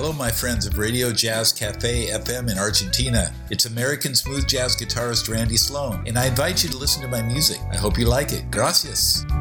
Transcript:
Hello, my friends of Radio Jazz Cafe FM in Argentina. It's American smooth jazz guitarist Randy Sloan, and I invite you to listen to my music. I hope you like it. Gracias.